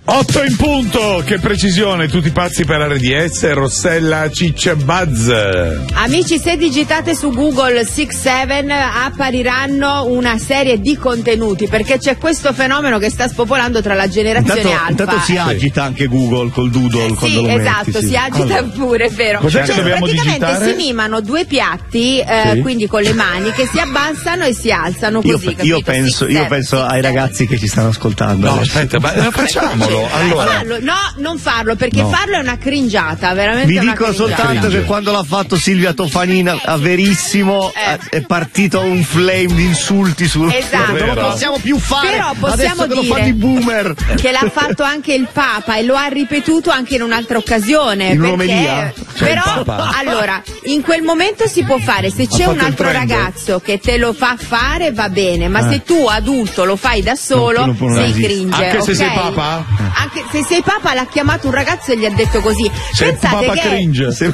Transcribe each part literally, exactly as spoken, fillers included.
Otto in punto, che precisione, tutti pazzi per R D S, Rossella Ciccia Buzz. Amici, se digitate su Google six seven appariranno una serie di contenuti, perché c'è questo fenomeno che sta spopolando tra la generazione intanto, alfa. Intanto si agita anche Google col doodle eh, quando sì, lo esatto, metti, sì. si agita allora. pure, è vero. Cos'è cioè, che dobbiamo praticamente digitare? si mimano due piatti, eh, Sì. quindi con le mani, che si abbassano e si alzano Io, così. io capito? penso, Six, io seven, penso six, ai seven. ragazzi che ci stanno ascoltando. No, adesso. aspetta, ma eh, facciamolo. Allora, Farlo. No, non farlo, perché No. farlo è una cringiata, veramente Vi una dico cringiata. soltanto che quando l'ha fatto Silvia Tofanina a Verissimo Eh. è partito un flame di insulti su Esatto. non lo possiamo più fare. Però possiamo adesso che lo dire fanno i boomer. che l'ha fatto anche il Papa e lo ha ripetuto anche in un'altra occasione. In perché un'omelia? Cioè, però il Papa? allora in quel momento si può fare, se c'è fatto un il altro trend? ragazzo che te lo fa fare va bene, ma Eh. se tu adulto lo fai da solo No, tu non sei esisti. cringe. Anche se ok? sei Papa? Anche se sei Papa, l'ha chiamato un ragazzo e gli ha detto così. Sei Pensate Papa che cringe. questo,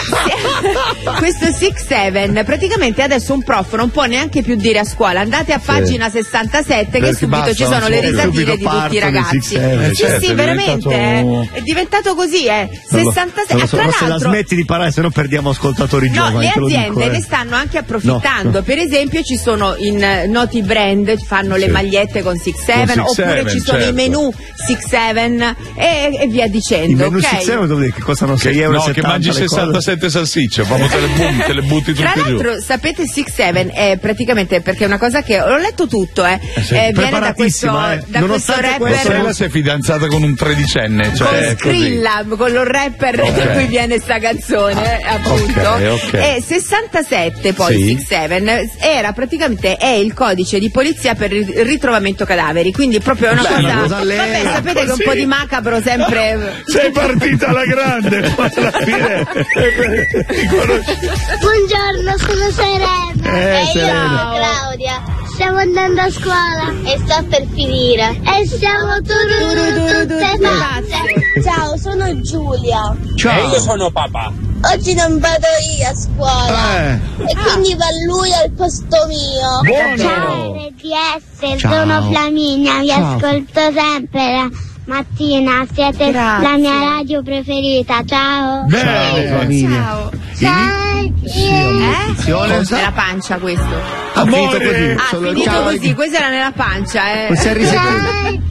questo six seven praticamente adesso un prof non può neanche più dire a scuola andate a pagina sessantasette che Perché subito basta, ci sono non le si può più. risatine Subito di tutti i partono i ragazzi. six seven. Sì, Certo, sì, è veramente diventato- eh. È diventato così, eh. Non lo- sessantasette. non lo so, Ah, ma tra se la l'altro smetti di parlare, se no perdiamo ascoltatori no, giovani. le te lo dico, aziende eh. ne stanno anche approfittando. No, no. Per esempio ci sono in eh, noti brand, fanno le Sì. magliette con six seven, Con six oppure seven, ci sono certo. i menù six seven e, e via I dicendo, menù ok? six seven dove che costano sei euro. No, che mangi sessantasette salsicce, proprio te le butti, te le butti Tra tutte giù. l'altro, sapete, six seven è praticamente, perché è una cosa che ho letto tutto, eh, sì. eh, viene da questo, Preparatissima, eh. da questo Nonostante rapper questo, Rossella si è fidanzata con un tredicenne, cioè con è così. Skrilla, con lo rapper Ok. da cui viene sta canzone, eh, appunto. ok, ok. E sessantasette poi Sì. six seven era praticamente è il codice di polizia per il ritrovamento cadaveri, quindi proprio è una Beh, cosa, una cosa allegra. vabbè, sapete che è un po' di macabro sempre. Sei partita alla grande, ma alla fine ti conosci. Buongiorno, sono Serena. Eh, e io Serena. sono Claudia. Stiamo andando a scuola e sta per finire. E siamo tururu tutte pazze. Ciao, sono Giulia. Ciao. E io sono papà. Oggi non vado io a scuola. Eh. E quindi va lui al posto mio. Buono. Ciao R D S, Ciao. sono Flaminia, vi Ciao. ascolto sempre la mattina, siete Grazie. la mia radio preferita. Ciao. Bene. Flaminia. Ciao. Ciao. Eh? Posizione? Nella pancia questo. Ha finito così. Ah, Solo il finito ciao. così, questo era nella pancia, eh. Poi si è riseguito.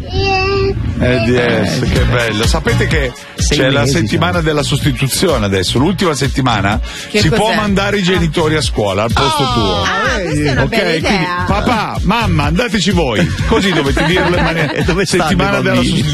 Eh, D S, che bello. Sapete che Sei c'è la mesi, settimana della sostituzione adesso, l'ultima settimana Che si cos'è? può mandare i genitori a scuola al posto tuo. Ah, questa è una Ok, bella quindi idea. papà, mamma, andateci voi. Così dovete dirlo in maniera E dove stanno i settimana della bambini? sostituzione.